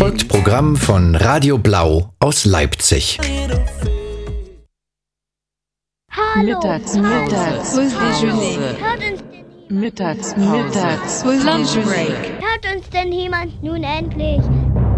folgt Programm von Radio Blau aus Leipzig. Mittagspause. Hört uns denn jemand nun endlich?